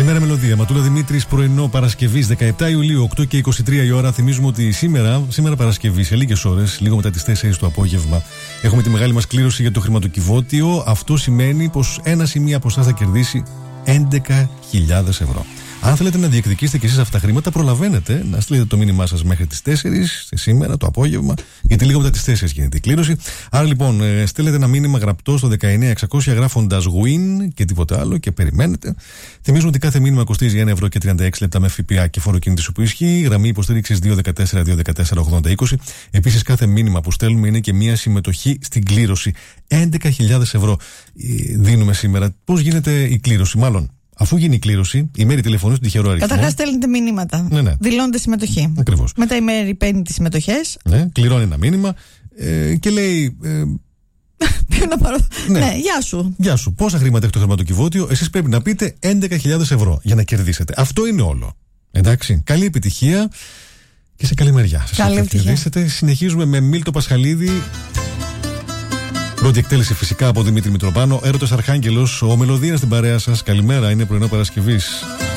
Καλημέρα, Μελωδία. Ματούλα Δημήτρης, πρωινό Παρασκευής 17 Ιουλίου, 8 και 23 η ώρα. Θυμίζουμε ότι σήμερα Παρασκευή, σε λίγες ώρες, λίγο μετά τις 4 το απόγευμα, έχουμε τη μεγάλη μας κλήρωση για το χρηματοκιβώτιο. Αυτό σημαίνει πως ένας ή μία από εσάς θα κερδίσει 11.000 ευρώ. Αν θέλετε να διεκδικήσετε και εσείς αυτά τα χρήματα, προλαβαίνετε να στείλετε το μήνυμά σας μέχρι τις 4 σήμερα το απόγευμα, γιατί λίγο μετά τις 4 γίνεται η κλήρωση. Άρα λοιπόν, στέλνετε ένα μήνυμα γραπτό στο 19600 γράφοντας win και τίποτα άλλο και περιμένετε. Θυμίζουμε ότι κάθε μήνυμα κοστίζει 1,36 με ΦΠΑ και φόρο κίνητης που ισχύει. Γραμμή υποστήριξης 214-214-8020. Επίσης, κάθε μήνυμα που στέλνουμε είναι και μία συμμετοχή στην κλήρωση. 11.000 ευρώ δίνουμε σήμερα. Πώς γίνεται η κλήρωση, μάλλον? Αφού γίνει η κλήρωση, η Μέρη τηλεφωνεί στον τυχερό αριθμό. Καταρχάς στέλνετε μηνύματα. Ναι. Δηλώνετε συμμετοχή. Ακριβώς. Μετά η Μέρη παίρνει τις συμμετοχές. Ναι, κληρώνει ένα μήνυμα και λέει. Ποιο να πάρω. Ναι, γεια σου. Πόσα χρήματα έχει το χρηματοκιβώτιο? Εσείς πρέπει να πείτε 11.000 ευρώ για να κερδίσετε. Αυτό είναι όλο. Εντάξει. Καλή επιτυχία και σε καλή μεριά. Καλή επιτυχία. Συνεχίζουμε με Μίλτο Πασχαλίδη. Πρώτη εκτέλεση φυσικά από Δημήτρη Μητροπάνο. Έρωτας Αρχάγγελος, ο Μελωδίας στην παρέα σας. Καλημέρα, είναι πρωινό Παρασκευής.